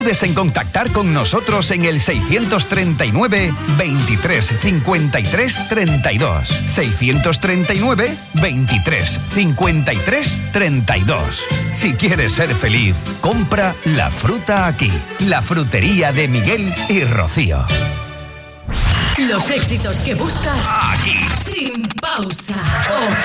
Puedes en contactar con nosotros en el 639 23 53 32. 639 23 53 32. Si quieres ser feliz, compra la fruta aquí. La frutería de Miguel y Rocío. Los éxitos que buscas aquí. sin pausa.